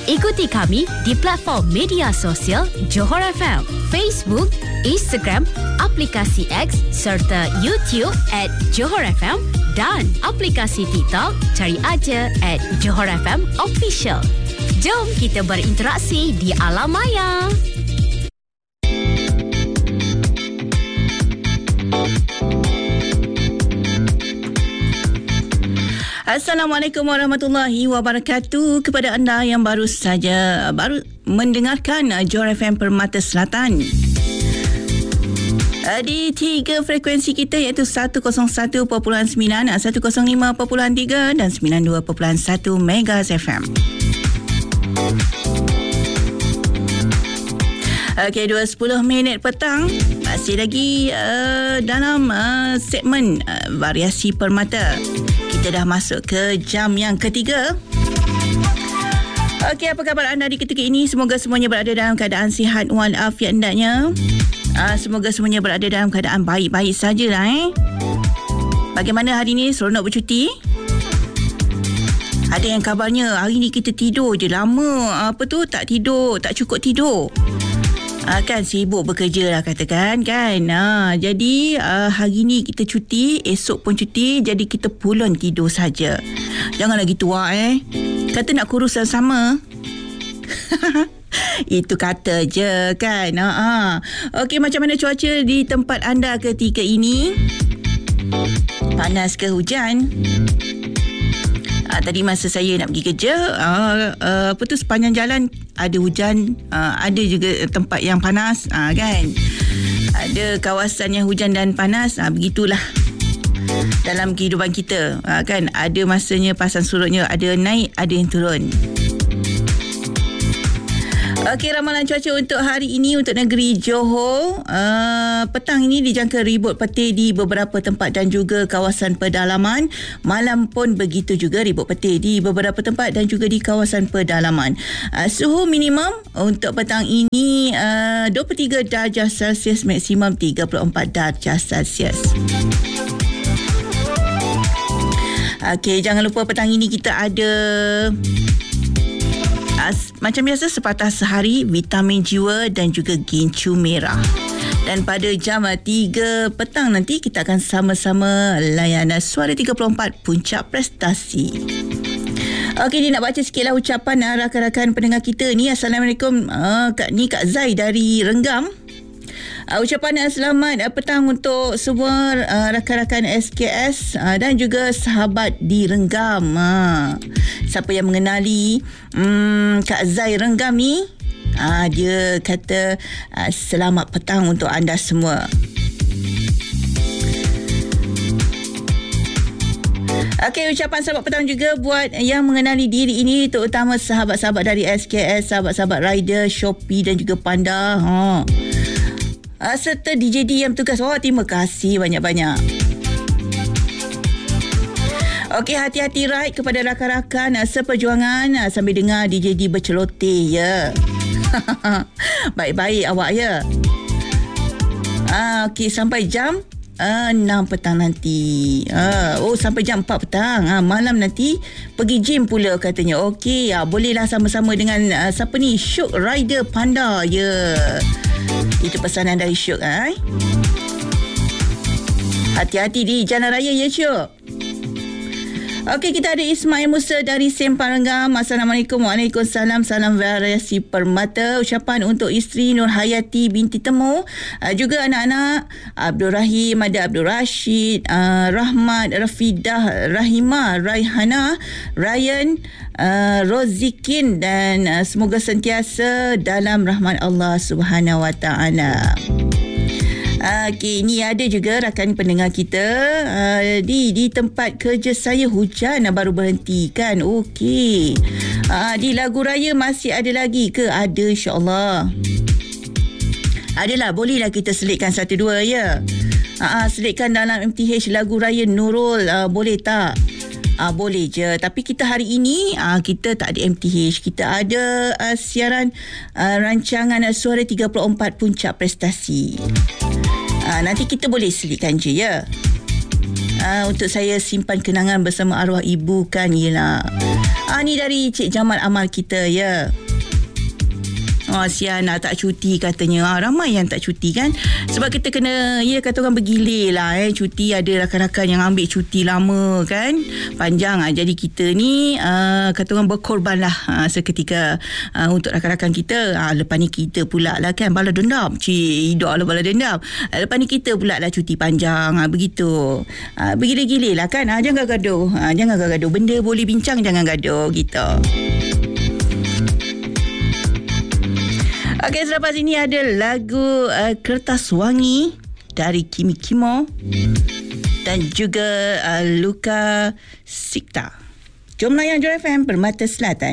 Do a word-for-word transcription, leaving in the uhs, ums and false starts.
Ikuti kami di platform media sosial Johor F M, Facebook, Instagram, aplikasi X serta YouTube at Johor F M dan aplikasi TikTok, cari aja at Johor F M Official. Jom kita berinteraksi di alam maya. Assalamualaikum warahmatullahi wabarakatuh kepada anda yang baru saja baru mendengarkan Johor F M Permata Selatan. Di tiga frekuensi kita iaitu seratus satu perpuluhan sembilan, seratus lima perpuluhan tiga dan sembilan puluh dua perpuluhan satu Megas F M. Okey, dua sepuluh minit petang. Masih lagi uh, dalam uh, segmen uh, variasi permata. Kita dah masuk ke jam yang ketiga. Okey, apa khabar anda di ketika ini? Semoga semuanya berada dalam keadaan sihat walafiat hendaknya. Uh, semoga semuanya berada dalam keadaan baik-baik sajalah eh. Bagaimana hari ini? Seronok bercuti? Ada yang kabarnya hari ni kita tidur je lama. Apa tu? Tak tidur, tak cukup tidur. Uh, kan sibuk bekerja lah katakan kan. Uh, jadi uh, hari ni kita cuti, esok pun cuti, jadi kita pulun tidur saja. Jangan lagi tua eh. Kata nak kurus sama. Itu kata je kan. Uh, uh. Okey, macam mana cuaca di tempat anda ketika ini? Panas ke hujan? Uh, tadi masa saya nak pergi kerja, uh, uh, apa tu sepanjang jalan ada hujan, uh, ada juga tempat yang panas, uh, kan? Ada kawasan yang hujan dan panas, uh, begitulah dalam kehidupan kita, uh, kan? Ada masanya pasang surutnya, ada naik, ada yang turun. Okey, ramalan cuaca untuk hari ini untuk negeri Johor. Uh, petang ini dijangka ribut petir di beberapa tempat dan juga kawasan pedalaman. Malam pun begitu juga ribut petir di beberapa tempat dan juga di kawasan pedalaman. Uh, suhu minimum untuk petang ini uh, dua puluh tiga darjah Celsius, maksimum tiga puluh empat darjah Celsius. Okey, jangan lupa petang ini kita ada As, macam biasa sepatah sehari vitamin jiwa dan juga gincu merah. Dan pada jam tiga petang nanti kita akan sama-sama layan Suara tiga puluh empat Puncak Prestasi. Okey, ni nak baca sikitlah ucapan rakan-rakan pendengar kita ni. Assalamualaikum, uh, Kak, ni Kak Zai dari Renggam. Uh, ucapan selamat uh, petang untuk semua uh, rakan-rakan S K S uh, dan juga sahabat di Renggam. Uh, siapa yang mengenali um, Kak Zai Renggam ni, uh, dia kata uh, selamat petang untuk anda semua. Okey, ucapan selamat petang juga buat yang mengenali diri ini, terutama sahabat-sahabat dari S K S, sahabat-sahabat rider, Shopee dan juga Panda. Ha. Uh, serta D J D yang bertugas. Oh, terima kasih banyak-banyak. Okey, hati-hati ride kepada rakan-rakan uh, seperjuangan uh, sambil dengar D J D berceloteh ya. Baik-baik awak ya. Ah, okey, sampai jam uh, enam petang nanti. Uh, oh, sampai jam empat petang. Uh, malam nanti pergi gym pula katanya. Okey, uh, bolehlah sama-sama dengan uh, siapa ni? Syuk Rider Panda ya. Yeah. Itu pesanan dari Syuk. Eh? Hati-hati di jalan raya ya Syuk. Okey, kita ada Ismail Musa dari Sempang Renggam. Assalamualaikum. Waalaikumsalam. Salam variasi permata. Ucapan untuk isteri Nur Hayati binti Temu. Uh, juga anak-anak Abdul Rahim, ada Abdul Rashid, uh, Rahmat, Rafidah, Rahimah, Raihana, Ryan, uh, Rozikin dan uh, semoga sentiasa dalam rahmat Allah Subhanahu Wa Taala. Okey, ini ada juga rakan pendengar kita uh, di di tempat kerja saya hujan baru berhenti kan. Okey. Uh, di lagu raya masih ada lagi ke? Ada, insya-Allah. Adalah, bolehlah kita selitkan satu dua ya. Uh, selitkan dalam M T H lagu raya Nurul, uh, boleh tak? Uh, boleh je. Tapi kita hari ini uh, kita tak ada M T H. Kita ada uh, siaran uh, rancangan uh, Suara tiga puluh empat Puncak Prestasi. Uh, nanti kita boleh selitkan je ya. Uh, untuk saya simpan kenangan bersama arwah ibu kan. Yelah, Ah, ni dari Cik Jamal Amal kita, ya. Oh, sian nak tak cuti katanya. Ah, ramai yang tak cuti kan. Sebab kita kena, ya kata orang bergilir lah eh. Cuti ada rakan-rakan yang ambil cuti lama kan. Panjang. Ah, jadi kita ni ah, kata orang berkorban lah ah, seketika ah, untuk rakan-rakan kita. Ah, lepas ni kita pula lah kan bala dendam. Cik, hidup lah bala dendam. Ah, lepas ni kita pula lah cuti panjang. Ah, begitu. Ah, bergilir-gilir lah kan. Ah, jangan gaduh. Ah, jangan gaduh. Benda boleh bincang, jangan gaduh gitu. Okey, selepas ini ada lagu uh, Kertas Wangi dari Kimi Kimo dan juga uh, Luka Sikta. Jom layan Johor F M Permata Selatan.